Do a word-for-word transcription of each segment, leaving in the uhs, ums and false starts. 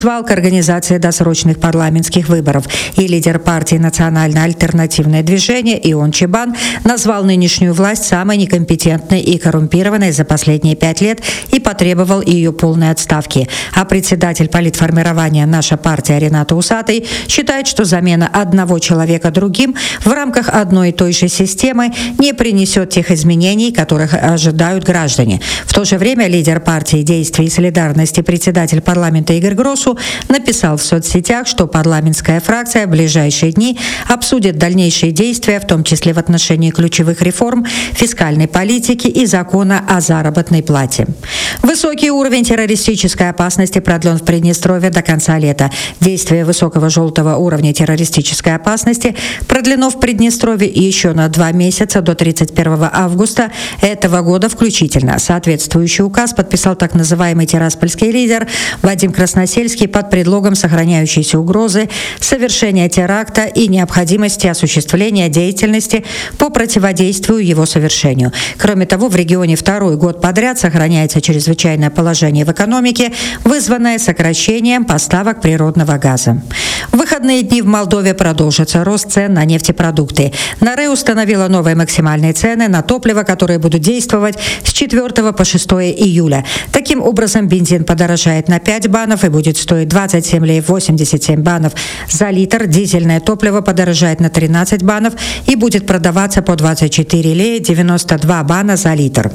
к организации досрочных парламентских выборов, и лидер партии «Национальное альтернативное движение» Ион Чебан назвал нынешнюю власть самой некомпетентной и коррумпированной за последние пять лет и потребовал ее полной отставки. А председатель политформирования «Наша партия» Рената Усатый считает, что замена одного человека другим в рамках одной и той же системы не принесет тех изменений, которых ожидают граждане. В то же время лидер партии «Действия и солидарности», председатель парламента Игорь Гросу написал в соцсетях, что парламентская фракция в ближайшие дни обсудит дальнейшие действия, в том числе в отношении ключевых реформ, фискальной политики и закона о заработной плате. Высокий уровень террористической опасности продлен в Приднестровье до конца лета. Действие высокого желтого уровня террористической опасности продлено в Приднестровье еще на два месяца до тридцать первого августа этого года включительно. Соответствующий указ подписал так называемый тираспольский лидер Вадим Красносельский под предлогом сохраняющейся угрозы совершения теракта и необходимости осуществления деятельности по противодействию его совершению. Кроме того, в регионе второй год подряд сохраняется чрезвычайное положение в экономике, вызванное сокращением поставок природного газа. В выходные дни в Молдове продолжится рост цен на нефтепродукты. НАРЭ установила новые максимальные цены на топливо, которые будут действовать с четвёртого по шестое июля. Таким образом, бензин подорожает на пять банов и будет стоить двадцать семь лей восемьдесят семь банов за литр. Дизельное топливо подорожает на тринадцать банов и будет продаваться по двадцать четыре лея девяносто два бана за литр.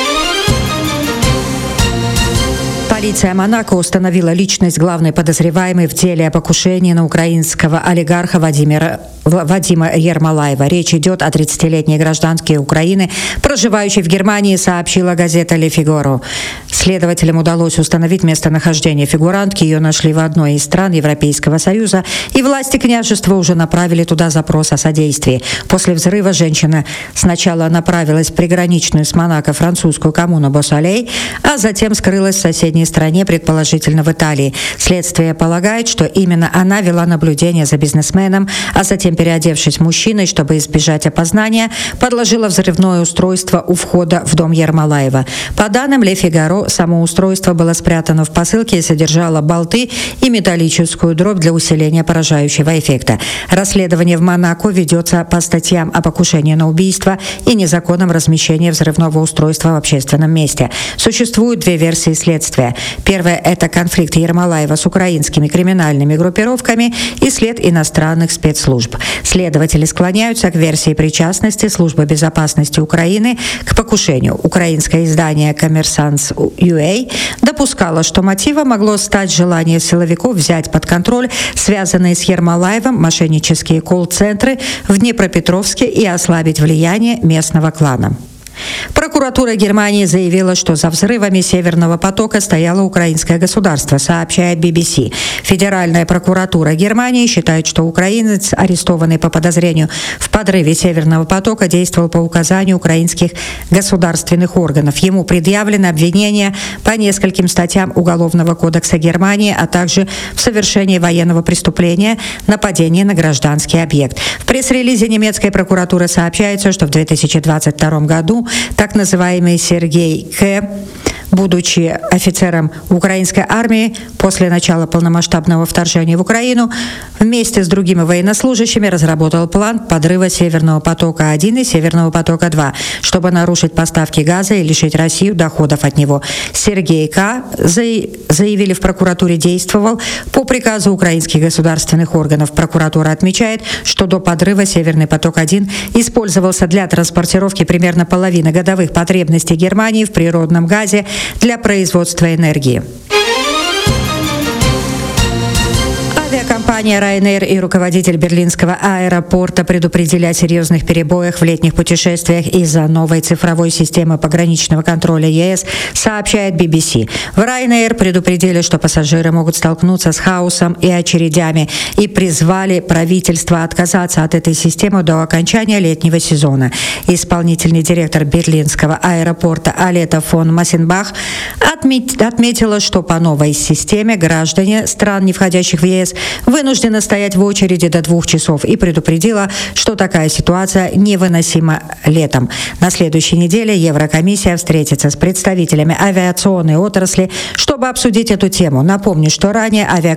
Полиция Монако установила личность главной подозреваемой в деле о покушении на украинского олигарха Владимира, Вадима Ермолаева. Речь идет о тридцатилетней гражданке Украины, проживающей в Германии, сообщила газета «Ле Фигаро». Следователям удалось установить местонахождение фигурантки. Ее нашли в одной из стран Европейского Союза, и власти княжества уже направили туда запрос о содействии. После взрыва женщина сначала направилась в приграничную с Монако французскую коммуну Босалей, а затем скрылась в соседней стране, предположительно в Италии. Следствие полагает, что именно она вела наблюдение за бизнесменом, а затем, переодевшись мужчиной, чтобы избежать опознания, подложила взрывное устройство у входа в дом Ермолаева. По данным Ле Фигаро, само устройство было спрятано в посылке и содержало болты и металлическую дробь для усиления поражающего эффекта. Расследование в Монако ведется по статьям о покушении на убийство и незаконном размещении взрывного устройства в общественном месте. Существуют две версии следствия. Первая – это конфликт Ермолаева с украинскими криминальными группировками и след иностранных спецслужб. Следователи склоняются к версии причастности Службы безопасности Украины к покушению. Украинское издание «Коммерсанс ю эй» допускало, что мотивом могло стать желание силовиков взять под контроль связанные с Ермолаевым мошеннические колл-центры в Днепропетровске и ослабить влияние местного клана. Прокуратура Германии заявила, что за взрывами «Северного потока» стояло украинское государство, сообщает би би си. Федеральная прокуратура Германии считает, что украинец, арестованный по подозрению в подрыве «Северного потока», действовал по указанию украинских государственных органов. Ему предъявлены обвинения по нескольким статьям Уголовного кодекса Германии, а также в совершении военного преступления, нападении на гражданский объект. В пресс-релизе немецкой прокуратуры сообщается, что в две тысячи двадцать втором году так называемый Сергей К., будучи офицером украинской армии, после начала полномасштабного вторжения в Украину, вместе с другими военнослужащими разработал план подрыва «Северного потока-один» и «Северного потока-два», чтобы нарушить поставки газа и лишить Россию доходов от него. Сергей К., заявили в прокуратуре, действовал по приказу украинских государственных органов. Прокуратура отмечает, что до подрыва «Северный поток-один» использовался для транспортировки примерно половины годовых потребностей Германии в природном газе для производства энергии. Авиакомпания Ryanair и руководитель берлинского аэропорта предупредили о серьезных перебоях в летних путешествиях из-за новой цифровой системы пограничного контроля ЕС, сообщает би би си. В Ryanair предупредили, что пассажиры могут столкнуться с хаосом и очередями, и призвали правительство отказаться от этой системы до окончания летнего сезона. Исполнительный директор берлинского аэропорта Алета фон Массенбах отметила, что по новой системе граждане стран, не входящих в ЕС, вынуждены вынуждена стоять в очереди до двух часов и предупредила, что такая ситуация невыносима летом. На следующей неделе Еврокомиссия встретится с представителями авиационной отрасли, чтобы обсудить эту тему. Напомню, что ранее авиакомпания